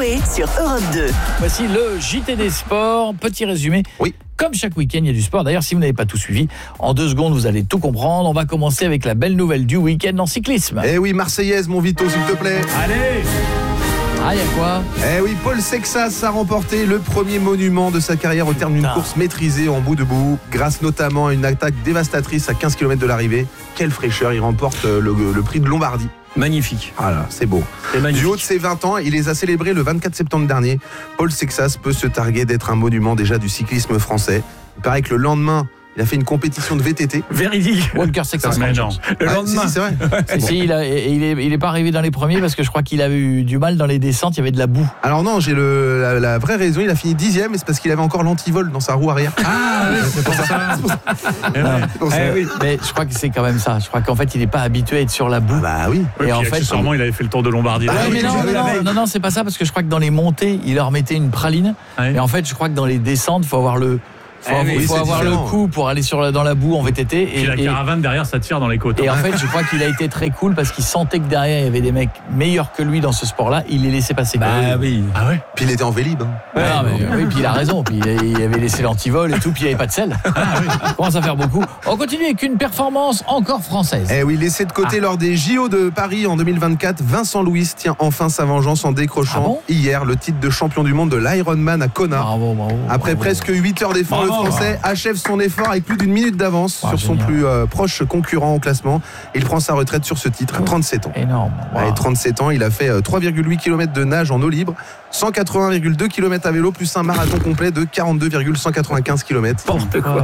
Coé sur Europe 2. Voici le JT des sports. Petit résumé. Oui. Comme chaque week-end, il y a du sport. D'ailleurs, si vous n'avez pas tout suivi, en 2 secondes, vous allez tout comprendre. On va commencer avec la belle nouvelle du week-end en cyclisme. Eh oui, Marseillaise, mon Vito, s'il te plaît. Allez! Ah, il y a quoi? Eh oui, Paul Sexas a remporté le premier monument de sa carrière au terme d'une course maîtrisée en bout de bout, grâce notamment à une attaque dévastatrice à 15 km de l'arrivée. Quelle fraîcheur, il remporte le prix de Lombardie. Magnifique. Ah là, c'est beau. Du haut de ses 20 ans, il les a célébrés le 24 septembre dernier. Paul Sexas peut se targuer d'être un monument déjà du cyclisme français. Il paraît que le lendemain, il a fait une compétition de VTT. Véridique. Walker Sexas. Mais non. Le lendemain. Si, c'est vrai. Si, il est pas arrivé dans les premiers parce que je crois qu'il avait eu du mal dans les descentes, il y avait de la boue. Alors non, j'ai la vraie raison, il a fini 10e et c'est parce qu'il avait encore l'antivol dans sa roue arrière. Ah oui, c'est pour ça. Oui. Mais je crois que c'est quand même ça. Je crois qu'en fait, il n'est pas habitué à être sur la boue. Bah oui. Et en fait, sûrement, il avait fait le tour de Lombardie. Ouais, mais non, c'est pas ça parce que je crois que dans les montées, il leur mettait une praline. Ouais. Et en fait, je crois que dans les descentes, faut avoir le coup pour aller dans la boue en VTT. Et la caravane derrière, ça tire dans les côtes. Et en fait, je crois qu'il a été très cool parce qu'il sentait que derrière, il y avait des mecs meilleurs que lui dans ce sport-là. Il les laissait passer. Oui. Ah ouais. Puis il était en Vélib. Oui, puis il a raison. Puis il avait laissé l'antivol et tout. Puis il n'y avait pas de sel. Il commence à faire beaucoup. On continue avec une performance encore française. Eh oui, laissé de côté lors des JO de Paris en 2024, Vincent Louis tient enfin sa vengeance en décrochant hier le titre de champion du monde de l'Ironman à Kona. Bravo. Après presque 8 heures d'effort, le Français achève son effort avec plus d'une minute d'avance sur son plus proche concurrent au classement. Il prend sa retraite sur ce titre à 37 ans. Énorme. À 37 ans, il a fait 3,8 km de nage en eau libre, 180,2 km à vélo, plus un marathon complet de 42,195 km. N'importe quoi.